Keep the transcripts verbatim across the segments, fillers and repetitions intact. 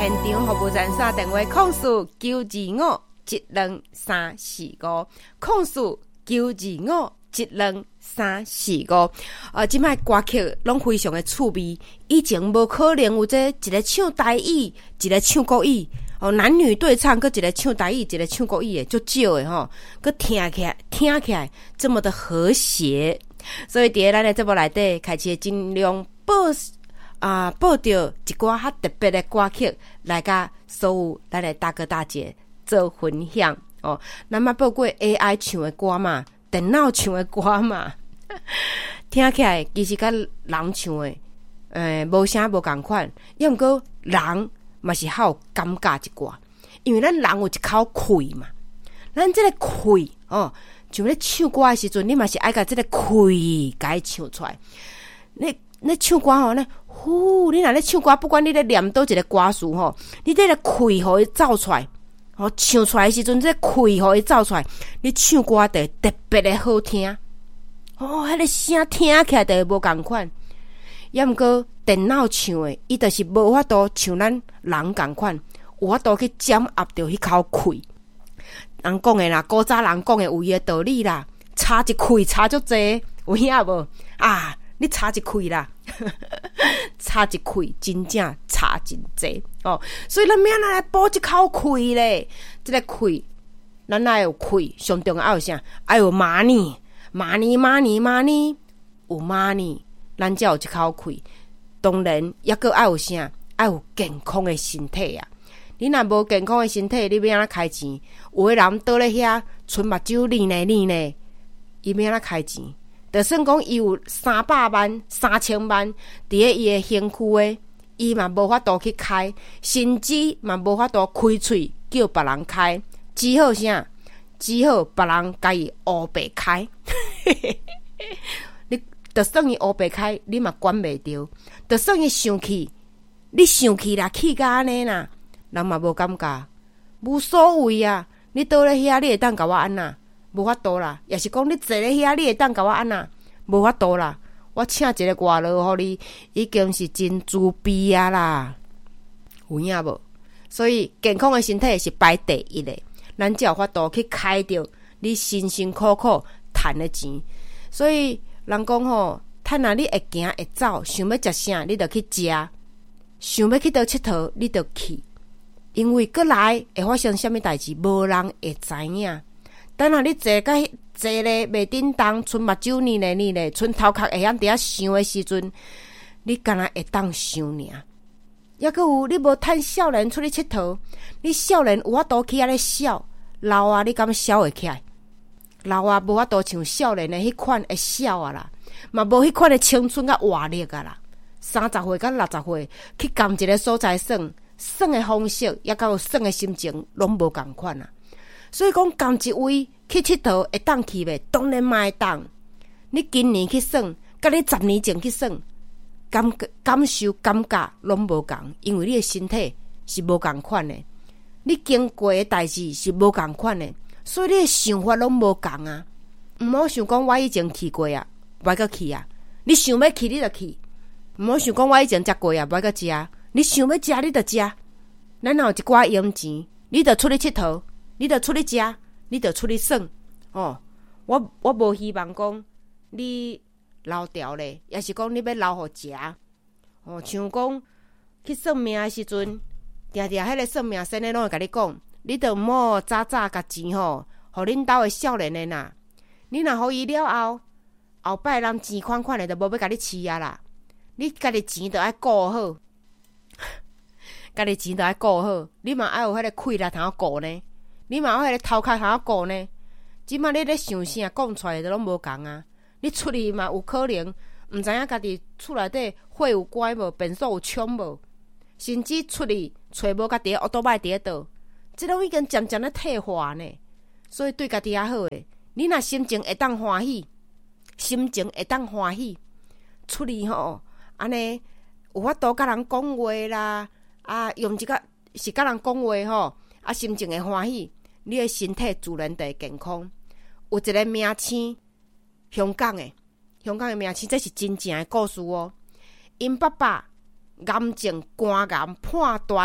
现场服务专线电话：空四九二五一两三四五，空四九二五一两三四五。呃，即摆歌曲拢非常的趣味，以前无可能有这一个唱台语，一个唱国语。哦，男女对唱，搁一个唱台语，一个唱国语的，足少的吼，搁听起来听起来这么的和谐，所以伫咱的节目内底，开始尽量播啊、呃、播着一寡较特别的歌曲来甲所有咱的大哥大姐做分享哦。咱嘛播过 A I 唱的歌嘛，电脑唱的歌嘛，听起来其实甲人唱的，诶、呃，无啥无共款，要毋过人。嘛是较有感觉一寡，因为咱人有一口气嘛，咱这个气哦，像咧唱歌的时阵，你嘛是爱甲这个气甲伊唱出来。你你唱歌吼，呢呼，你若咧唱歌，不管你咧念倒一个歌词吼，你这个气互伊走出来，哦，唱出来的时阵，这个气互伊走出来，你唱歌就特别的好听。哦，迄个声听起来就无共款。也毋过电脑唱的，伊就是无法度像咱人共款，有法度去掌握着迄口气。人讲的啦，古早人讲的有伊的道理啦，差一气差足济，有影无？啊，你差一气啦，差一气真正差真济哦。所以咱要来补一口气咧，这个气，咱爱有气，上重要爱有啥？爱有 money， money money money， 有 money。咱才有一口气，当然也阁爱有啥，爱有健康的身体啊！你若无健康的身体，你要安怎开钱？有的人倒咧遐，剩目睭呢呢呢呢，伊要安怎开钱？就算讲伊有三百万、三千万，伫咧伊的身躯诶，伊嘛无法度去开，甚至嘛无法度开喙叫别人开，只好啥？只好别人甲伊乌白开。就算伊乌白开，你嘛管袂着；就算伊生气，你生气啦，气甲安尼啦，人嘛无感觉，无所谓啊！你倒咧遐，你会当甲我安那？无法度啦。也是讲你坐咧遐，你会当甲我安那？无法度啦。我请一个外劳互你，已经是真自卑啊啦，有影无？所以健康的身体是排第一的，咱才有法度去开着你辛辛苦苦赚的钱，所以。人讲吼，趁若你会行会走，想要食啥，你就去食；想要去倒佚佗，你就去。因为过来会发生什么代志，无人会知影。等下你坐甲坐咧袂叮当，剩目睭呢咧呢咧，剩头壳会晓伫遐想的时阵，你敢若会当想尔。抑阁有你无趁少年出去佚佗，你少年有法度去遐咧笑，老啊你敢笑会起来？老啊，无法度像少年的迄款会笑啊啦，嘛无迄款的青春甲活力啊啦。三十岁甲六十岁去共一个所在耍，耍的方式也甲有耍的心情拢无共款啊。所以讲共一位去佚佗会当去袂？当然嘛会当。你今年去耍，甲你十年前去耍，感感受感觉拢无共，因为你的身体是无共款的，你经过的代志是无共款的。所以你的想法拢无共啊！毋好想讲我以前去过啊，不爱阁去啊。你想要去你就去，毋好想讲我以前食过啊，不爱阁食。你想要食你就食。咱若有一寡闲钱，你就出去佚佗，你就出去食，你就出去耍。哦，我我无希望讲你留条咧，也是讲你要留互食。哦，像讲去算命的时阵，定定迄个算命先生拢会甲你讲。你著毋好早早甲钱吼，互恁兜的少年的呐。你若互伊了后，后摆人钱款款的，就无要甲你饲啊啦。你家己钱著爱顾好，家己钱著爱顾好。你嘛爱有迄个气力通顾呢，你嘛有迄个头壳通顾呢。即摆你咧想啥，讲出来的拢无共啊。你出去嘛有可能毋知影家己厝内底火有关无，便所有冲无，甚至出去找无家己的奥多摆伫咧倒。这拢已经渐渐咧退化呢，所以对家己也好诶。你若心情会当欢喜，心情会当欢喜，出去吼，安尼有法度甲人讲话啦，啊，用一个是甲人讲话吼，啊，心情会欢喜，你诶身体自然就会健康。有一个名星，香港诶，香港诶名星，这是真正诶故事哦。因爸爸癌症肝癌判断。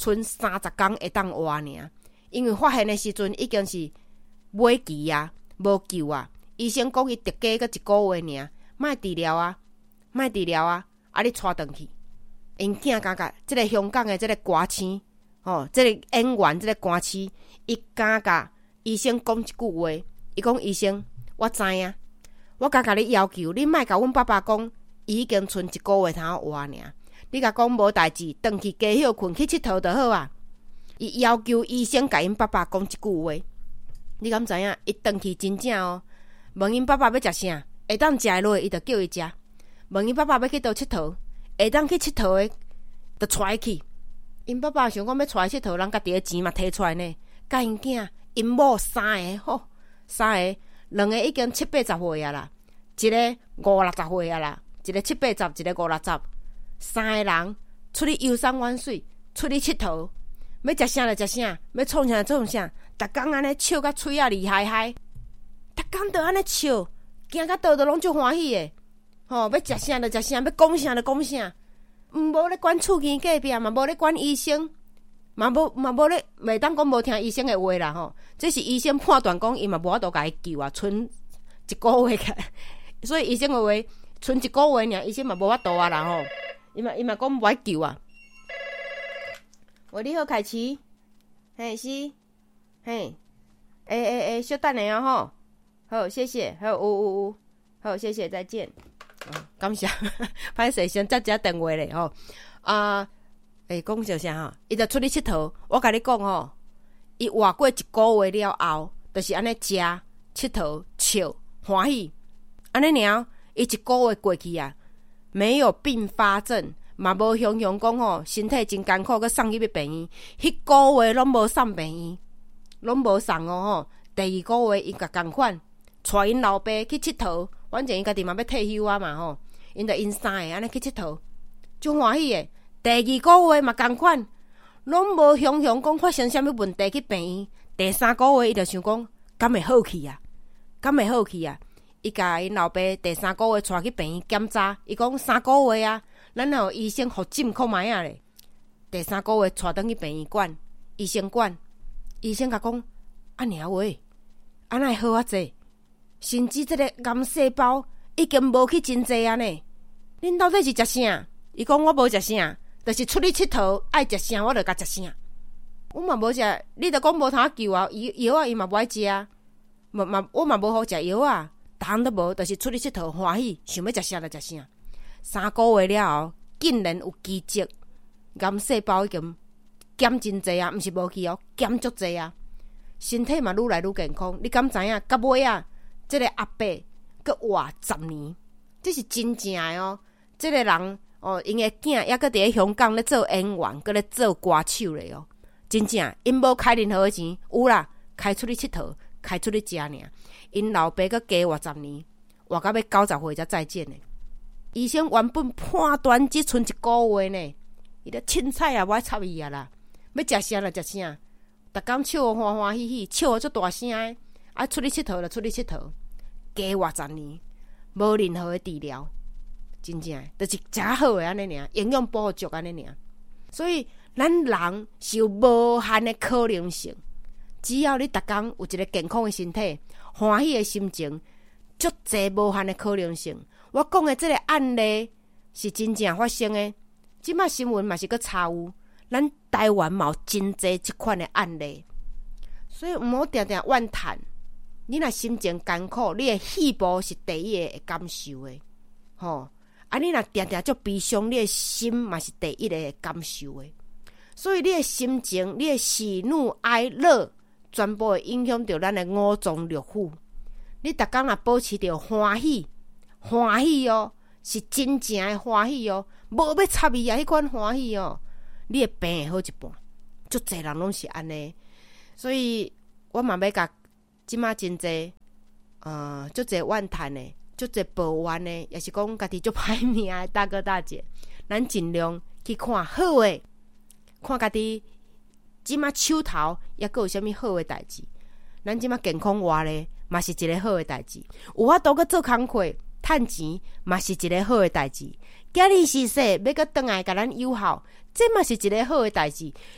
剩三十天会当活尔，因为发现的时阵已经是尾期啊，无救啊。医生讲伊得加个一个月尔，莫治疗啊，莫治疗啊，啊你带转去。因囝感觉即个香港的即个歌星，吼、哦，即、这个演员，即个歌星，伊感觉医生讲一句话，伊讲医生，我知影，我甲甲你要求，你莫甲阮爸爸讲，伊已经剩一个月通活尔，你甲讲无代志，转去加休困去佚佗就好啊。伊要求医生甲因爸爸讲一句话，你敢知影？伊转去真正哦，问因爸爸要食啥，会当食的落，伊就叫伊食；问因爸爸要去倒佚佗，会当去佚佗的，就带去。因爸爸想讲要带佚佗，人家己的钱嘛摕出来呢。甲因囝、因某三个吼，三个，两个已经七八十岁啊啦，一个五六十岁啊啦，一个七八十，一个五六十，三个人出去游山玩水，出去佚佗，要食啥就食啥，要创啥就创啥，逐工安尼笑甲嘴啊厉害害，逐工都安尼笑，行甲倒倒拢足欢喜的。吼、哦，要食啥就食啥，要讲啥就讲啥。毋无咧管厝边隔壁，嘛无咧管医生，嘛无嘛无咧，袂当讲无听医生的话啦吼。这是医生判断讲，伊嘛无法度甲伊救啊，剩一个月个，所以医生的话，剩一个月尔，医生嘛无法度啊啦吼。伊嘛伊嘛讲无爱救啊。喂，你好，凯琪，嘿是，嘿，诶诶诶，稍等下哦吼，好，谢谢，好，有有有，好，谢谢，再见。哦、感谢，歹势先接一电话咧吼。啊，诶，讲啥啥吼？伊就出去佚佗。我甲你讲吼，伊活过一个月了后，就是安尼食、佚佗、笑、欢喜，安尼尔。伊一个月过去啊，没有并发症，嘛无雄雄讲吼，身体真艰苦，佮送去要病院。迄个月拢无送病院，拢无送哦吼。第二个月伊甲共款，带因老爸去佚佗。反正因家己嘛要退休啊嘛吼，因着因三个安尼去佚佗，足欢喜诶。第二个月嘛共款，拢无雄雄讲发生啥物问题去病院。第三个月伊着想讲，敢会好去啊？敢会好去啊？伊甲因老爸第三个月带去病院检查，伊讲三个月啊，咱有医生互诊看卖啊咧。第三个月带转去病院管，医生管，医生甲讲，安尼话，安那好啊济。甚至这个癌细胞已经无去真济啊呢。恁到底是食啥？伊讲我无食啥，就是出去佚佗，爱食啥我就甲食啥。我嘛无食，你著讲无通救啊，药药啊伊嘛无爱食啊，嘛嘛我嘛无好食药啊，逐项都无，就是出去佚佗欢喜，想要食啥就食啥。三个月了后，竟然有奇迹，癌细胞已经减真济啊，毋是无去哦，减足济啊，身体嘛愈来愈健康。你敢知影？到尾啊！这个阿伯佮活十年，这是真正的哦。这个人哦，因的囝也佮伫咧香港咧做演员，佮咧做歌手咧哦。真正，因无开任何钱，有啦，开出去佚佗，开出去食尔。因老爸佮加活十年，活到要九十岁才再见呢。医生原本判断只剩一个月呢，伊咧凊彩也无爱插伊啊啦，要食啥就食啥，逐工笑欢欢喜喜，笑足大声的，啊出去佚佗就出去佚佗。加活十年，无任何的治疗，真正就是真好的安尼尔，营养补足安尼尔。所以咱人是有无限的可能性，只要你逐工有一个健康的身体、欢喜的心情，足侪无限的可能性。我讲的这个案例是真正发生的，即马新闻嘛是佮查有，咱台湾嘛有真侪即款的案例，所以毋好定定怨叹。你若心情艰苦，你的细胞是第一个会感受的，吼！啊，你若定定足悲伤，你的心嘛是第一个会感受的。所以你的心情、你的喜怒哀乐，全部会影响到咱的五脏六腑。你逐工若保持着欢喜，欢喜哦，是真正的欢喜哦，无要插伊啊！迄款欢喜哦，你的病会好一半。足侪人拢是安尼，所以我嘛要甲。即马真济，呃，足济怨叹的，足济抱怨的，也是讲家己足歹命的大哥大姐，咱尽量去看好的，看家己即马手头也阁有啥物好的代志。咱即马健康活咧，嘛是一个好的代志。有法度阁做工课，趁钱嘛是一个好的代志。今日是说要阁转来甲咱友好，这嘛是一个好的代志。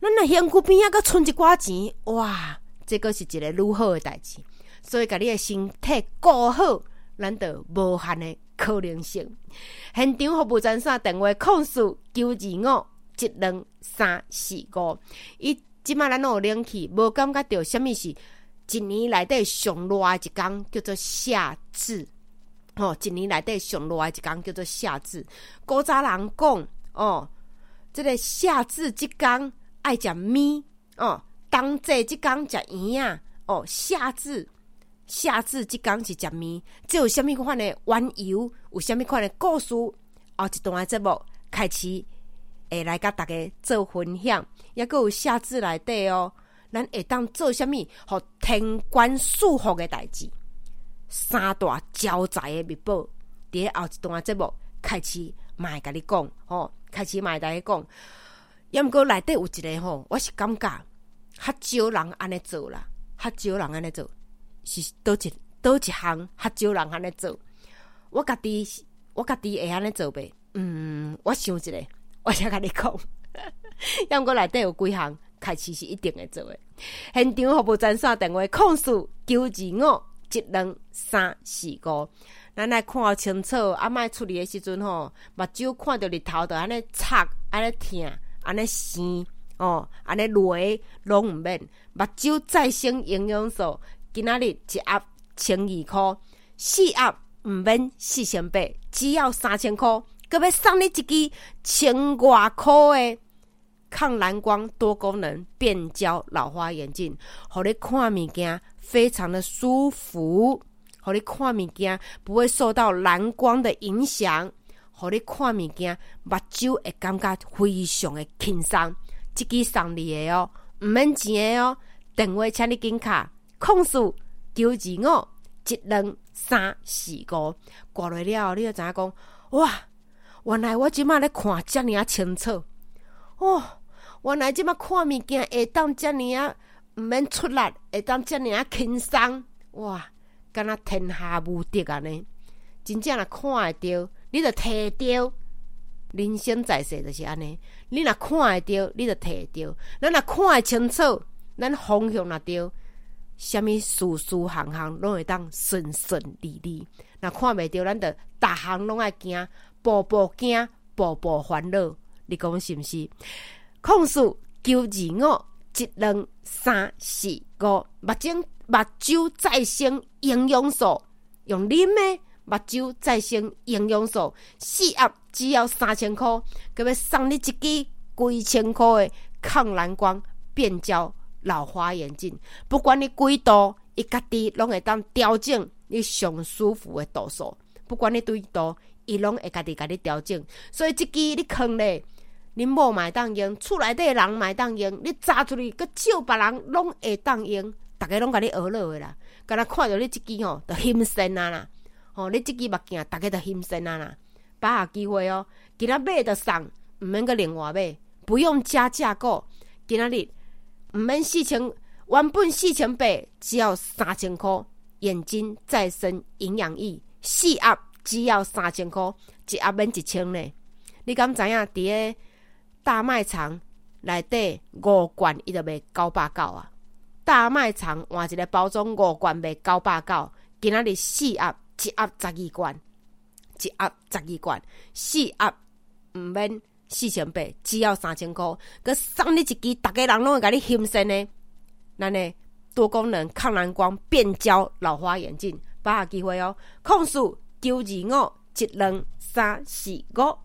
咱若身躯边仔佫剩一寡钱，哇，这个是一个如何的代志？所以，甲你的身体顾好，咱就无限的可能性。现场服务专线电话：控诉九二五一两三四五。伊即摆咱有冷气，无感觉到什么是一年内底上热的一天，叫做夏至。吼、哦，一年内底上热的一天叫做夏至。古早人讲，哦，这个夏至即天爱食面，哦，冬至即天食圆啊，哦，夏至。夏至即天是食面，这有啥物款的缘由？有啥物款的故事？后一段的节目开始会来甲大家做分享，也佫有夏至内底哦，咱会当做啥物？互天官赐福的代志，三大招财的秘宝，伫后一段的节目开始，嘛会甲你讲吼，开始嘛会甲你讲。也毋过内底有一个吼，我是感觉较少人安尼做啦，较少人安尼做。是倒一倒一项较少人安尼做，我家己我家己会安尼做呗？嗯，我想一下，我才甲你讲。要毋过内底有几项开始是一定会做的。现场服务专线电话：控诉九二五一两三四五。咱来看清楚，啊，莫出去的时阵吼，目睭看到日头就安尼擦，安尼疼，安尼生哦，安尼累，拢毋免。目睭再生营养素。今仔日一盒千二块，四盒毋免四千八，只要三千块，佮要送你一支千外块的抗蓝光多功能变焦老花眼镜，互你看物件非常的舒服，互你看物件不会受到蓝光的影响，互你看物件目睭会感觉非常的轻松。这支送你的哦，毋免钱的哦，电话请你紧卡。控诉九二五一两三四五，挂落了，你就知影讲，哇，原来我即马咧看遮尔啊清楚，哦，原来即马看物件会当遮尔啊毋免出力，会当遮尔啊轻松，哇，敢若天下无敌安尼，真正若看会着，你就摕着。人生在世就是安尼，你若看会着，你就摕着，咱若看会清楚，咱方向若对。什么事事行行拢会当顺顺利利，若看袂到，咱就逐项拢爱惊，步步惊，步步烦恼。你讲是毋是？控诉九二五一两三四五，目睛目睭再生营养素，用啉的目睭再生营养素，四盒只要三千块，佮要送你一支几千块的抗蓝光变焦。老花眼镜，不管你几度，伊家己拢会当调整你上舒服的度数。不管你几度，伊拢会家己甲你调整。所以这支你放咧，恁某嘛会当用，厝内底人嘛会当用，你炸出去，佮照别人拢会当用，大家拢甲你学落的啦。敢若看到你这支吼，就心神啊啦！吼、哦，你这支目镜，大家就心神啊啦！把握机会哦，今仔买就送，毋免佮另外买，不用加价购。今仔日。毋免四千，原本四千八，只要三千块。眼睛再生营养液四盒，只要三千块，一盒免一千呢。你敢知影？伫个大卖场内底五罐，伊就卖九百九啊。大卖场换一个包装五罐卖九百九，今仔日四盒，一盒十二罐，一盒十二罐，四盒毋免。四千八，只要三千块，佮送你一支，大家人拢会甲你欣赏呢。咱呢多功能抗蓝光变焦老花眼镜，把握机会哦！控诉九二五一两三四五。